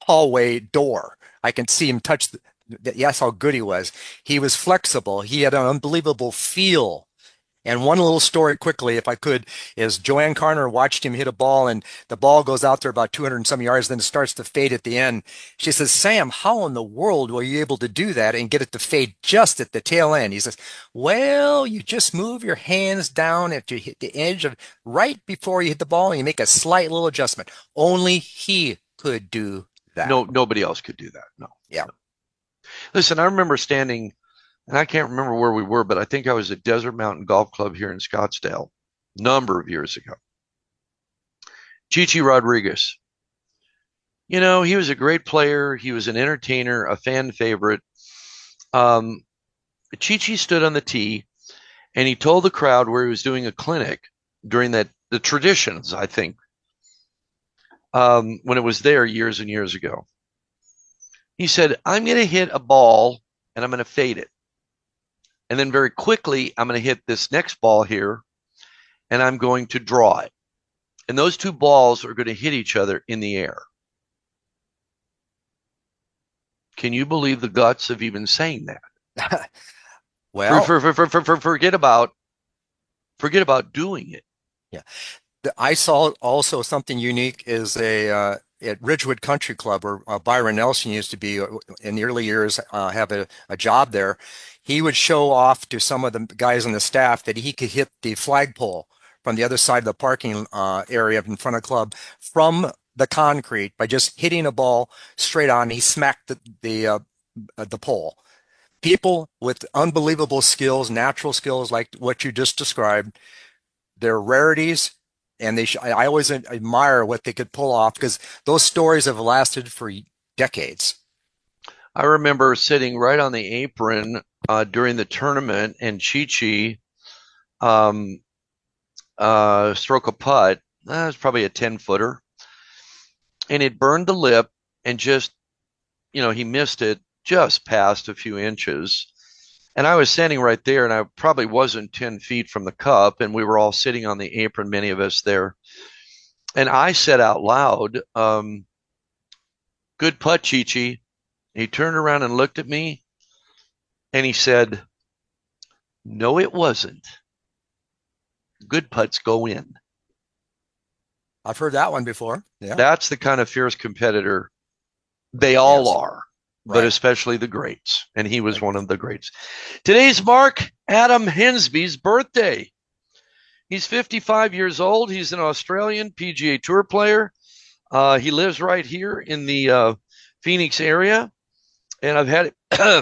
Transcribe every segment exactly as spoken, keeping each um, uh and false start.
hallway door. I can see him touch the, that's how good he was. He was flexible. He had an unbelievable feel. And one little story quickly, if I could, is Joanne Carner watched him hit a ball and the ball goes out there about two hundred and some yards, then it starts to fade at the end. She says, Sam, how in the world were you able to do that and get it to fade just at the tail end? He says, well, you just move your hands down at you hit the edge of right before you hit the ball and you make a slight little adjustment. Only he could do that. No, nobody else could do that. No. Yeah. No. Listen, I remember standing, and I can't remember where we were, but I think I was at Desert Mountain Golf Club here in Scottsdale a number of years ago. Chichi Rodriguez. You know, he was a great player. He was an entertainer, a fan favorite. Um, Chichi stood on the tee and he told the crowd where he was doing a clinic during that, the traditions, I think, um, when it was there years and years ago. He said, I'm going to hit a ball and I'm going to fade it. And then very quickly, I'm going to hit this next ball here and I'm going to draw it. And those two balls are going to hit each other in the air. Can you believe the guts of even saying that? Well, for, for, for, for, for, forget about forget about doing it. Yeah. I saw also something unique is a uh, at Ridgewood Country Club where uh, Byron Nelson used to be uh, in the early years, uh, have a, a job there. He would show off to some of the guys on the staff that he could hit the flagpole from the other side of the parking uh, area in front of the club from the concrete by just hitting a ball straight on. He smacked the the, uh, the pole. People with unbelievable skills, natural skills like what you just described, they're rarities. And they, sh I always admire what they could pull off because those stories have lasted for decades. I remember sitting right on the apron uh, during the tournament, and Chichi um, uh, stroke a putt. That was probably a ten footer, and it burned the lip, and just, you know, he missed it just past a few inches. And I was standing right there, and I probably wasn't ten feet from the cup, and we were all sitting on the apron, many of us there. And I said out loud, um, good putt, Chichi. He turned around and looked at me, and he said, no, it wasn't. Good putts go in. I've heard that one before. Yeah. That's the kind of fierce competitor they all yes. are. But right. especially the greats. And he was right. one of the greats. Today's Mark Adam Hensby's birthday. He's fifty-five years old. He's an Australian P G A Tour player. Uh, he lives right here in the uh, Phoenix area. And I've had,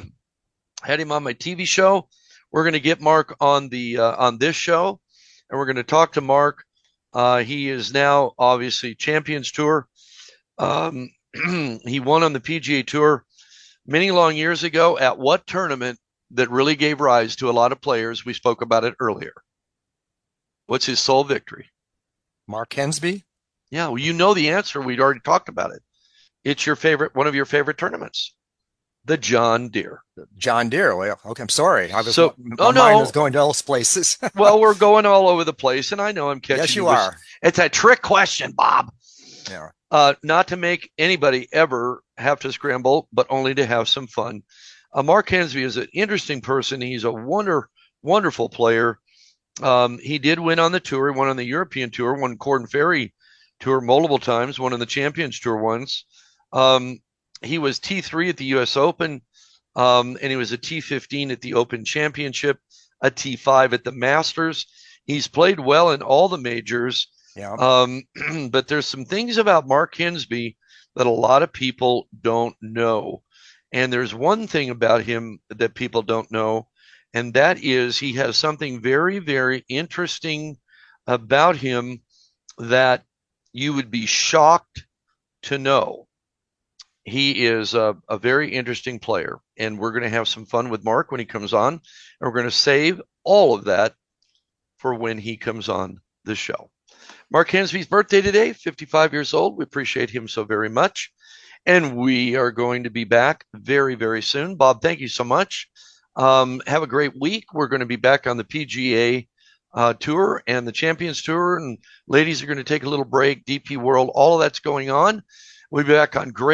had him on my T V show. We're going to get Mark on, the, uh, on this show. And we're going to talk to Mark. Uh, he is now, obviously, Champions Tour. Um, he won on the P G A Tour many long years ago at what tournament that really gave rise to a lot of players? We spoke about it earlier. What's his sole victory? Mark Hensby? Yeah, well, you know the answer. We'd already talked about it. It's your favorite, one of your favorite tournaments, the John Deere. John Deere. Well, okay, I'm sorry. I was, so, my oh, mind no. was going to else places. Well, we're going all over the place, and I know I'm catching yes, you you. are. It's a trick question, Bob. Yeah. Uh, not to make anybody ever have to scramble, but only to have some fun. Uh, Mark Hensby is an interesting person. He's a wonder, wonderful player. Um, he did win on the tour. He won on the European Tour, won Corn Ferry Tour multiple times, won on the Champions Tour once. Um, he was T three at the U S Open, um, and he was a T fifteen at the Open Championship, a T five at the Masters. He's played well in all the majors. Yeah. Um, but there's some things about Mark Hensby that a lot of people don't know. And there's one thing about him that people don't know, and that is he has something very, very interesting about him that you would be shocked to know. He is a, a very interesting player, and we're going to have some fun with Mark when he comes on, and we're going to save all of that for when he comes on the show. Mark Hensby's birthday today, fifty-five years old. We appreciate him so very much. And we are going to be back very, very soon. Bob, thank you so much. Um, have a great week. We're going to be back on the P G A uh, Tour and the Champions Tour. And ladies are going to take a little break. D P World, all of that's going on. We'll be back on great.